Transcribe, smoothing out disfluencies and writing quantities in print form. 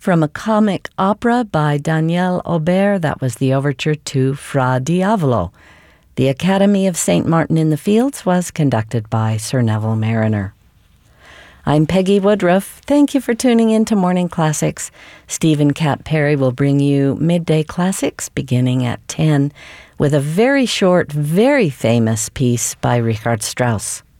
From a comic opera by Daniel Aubert, that was the overture to Fra Diavolo. The Academy of St. Martin in the Fields was conducted by Sir Neville Marriner. I'm Peggy Woodruff. Thank you for tuning in to Morning Classics. Stephen Cat Perry will bring you Midday Classics beginning at 10 with a very short, very famous piece by Richard Strauss.